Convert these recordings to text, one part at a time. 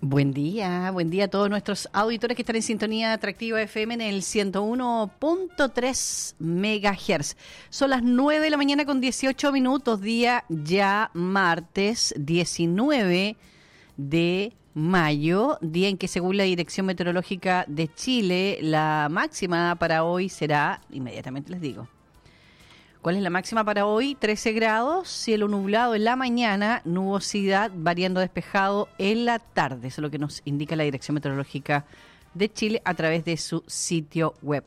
Buen día a todos nuestros auditores que están en sintonía Atractiva FM en el 101.3 MHz. Son las 9 de la mañana con 18 minutos, día ya martes 19 de mayo, día en que según la Dirección Meteorológica de Chile, la máxima para hoy será, inmediatamente les digo, ¿cuál es la máxima para hoy? 13 grados, cielo nublado en la mañana, nubosidad variando despejado en la tarde. Eso es lo que nos indica la Dirección Meteorológica de Chile a través de su sitio web.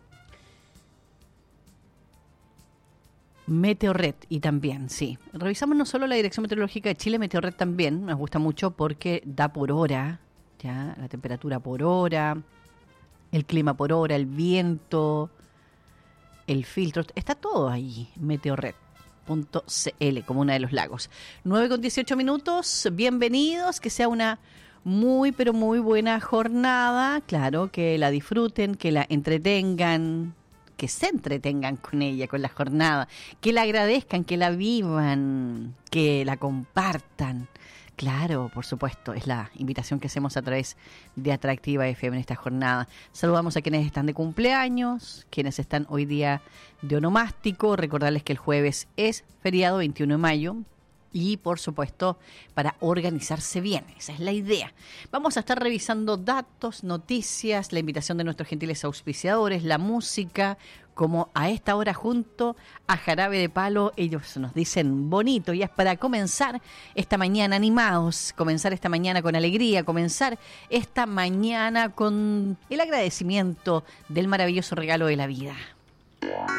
Meteorred y también, sí. Revisamos no solo la Dirección Meteorológica de Chile, Meteorred también. Nos gusta mucho porque da por hora, ya, la temperatura por hora, el clima por hora, el viento, el filtro, está todo ahí, meteorred.cl, como una de los lagos. 9 con 18 minutos, bienvenidos, que sea una muy, pero muy buena jornada. Claro, que la disfruten, que la entretengan, que se entretengan con ella, con la jornada, que la agradezcan, que la vivan, que la compartan. Claro, por supuesto, es la invitación que hacemos a través de Atractiva FM en esta jornada. Saludamos a quienes están de cumpleaños, quienes están hoy día de onomástico. Recordarles que el jueves es feriado, 21 de mayo. Y, por supuesto, para organizarse bien. Esa es la idea. Vamos a estar revisando datos, noticias, la invitación de nuestros gentiles auspiciadores, la música, como a esta hora junto a Jarabe de Palo. Ellos nos dicen bonito, y es para comenzar esta mañana animados, comenzar esta mañana con alegría, comenzar esta mañana con el agradecimiento del maravilloso regalo de la vida.